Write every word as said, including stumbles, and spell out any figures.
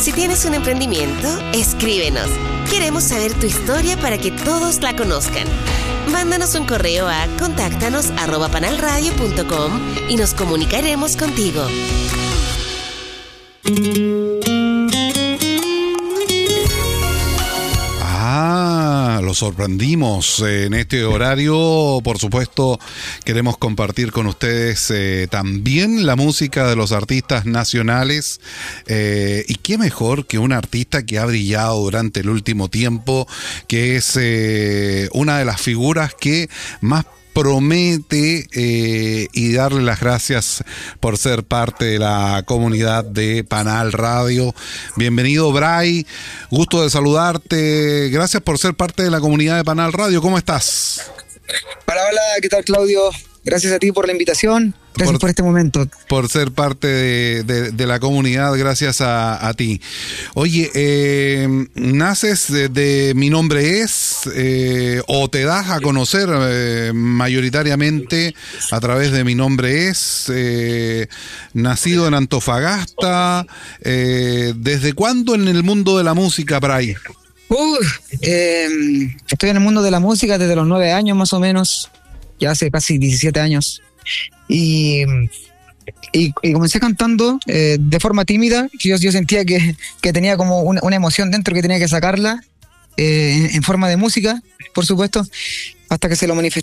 Si tienes un emprendimiento, escríbenos. Queremos saber tu historia para que todos la conozcan. Mándanos un correo a contáctanos arroba panalradio punto com y nos comunicaremos contigo. Ah, lo sorprendimos en este horario. Por supuesto, queremos compartir con ustedes eh, también la música de los artistas nacionales. Eh, y qué mejor que un artista que ha brillado durante el último tiempo, que es eh, una de las figuras que más promete eh, y darle las gracias por ser parte de la comunidad de Panal Radio. Bienvenido, Bray, gusto de saludarte, gracias por ser parte de la comunidad de Panal Radio. ¿Cómo estás? Hola, hola, ¿qué tal, Claudio? Gracias a ti por la invitación, gracias por, por este momento. Por ser parte de, de, de la comunidad, gracias a, a ti. Oye, eh, naces de, de Mi Nombre Es, eh, o te das a conocer eh, mayoritariamente a través de Mi Nombre Es, eh, nacido en Antofagasta. Eh, ¿Desde cuándo en el mundo de la música, Bray? Uh, eh, estoy en el mundo de la música desde los nueve años más o menos. Ya hace casi diecisiete años. Y, y, y comencé cantando eh, de forma tímida. Yo, yo sentía que, que tenía como una, una emoción dentro que tenía que sacarla eh, en, en forma de música, por supuesto, hasta que se lo manifesté